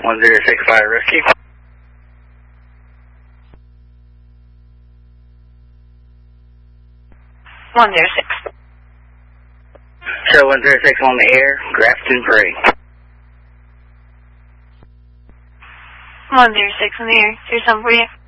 106 Fire Rescue. 106. Show 106 on the air, Grafton Prairie. 106 on the air. Here's something for you.